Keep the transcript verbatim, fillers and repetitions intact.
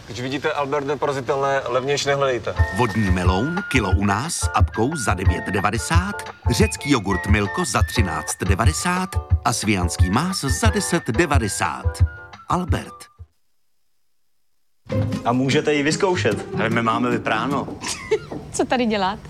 Když vidíte Albert neporazitelné, levnější nehledejte. Vodní meloun, kilo u nás s apkou za devět devadesát, řecký jogurt Milko za třináct devadesát a svijanský más za deset devadesát. Albert. A můžete ji vyzkoušet. Ale my máme vypráno. Co tady děláte?